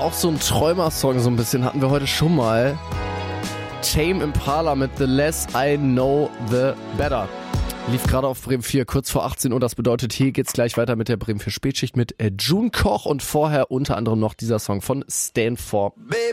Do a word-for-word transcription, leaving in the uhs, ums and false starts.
auch so ein Träumersong, so ein bisschen, hatten wir heute schon mal. Tame Impala mit The Less I Know, The Better. Lief gerade auf Bremen vier, kurz vor achtzehn Uhr. Das bedeutet, hier geht's gleich weiter mit der Bremen vier Spätschicht mit äh, June Koch und vorher unter anderem noch dieser Song von Stanford.